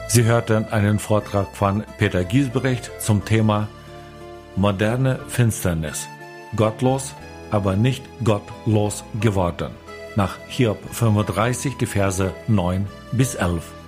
Sie hörten einen Vortrag von Peter Giesbrecht zum Thema Moderne Finsternis. Gottlos, aber nicht gottlos geworden. Nach Hiob 35, die Verse 9 bis 11.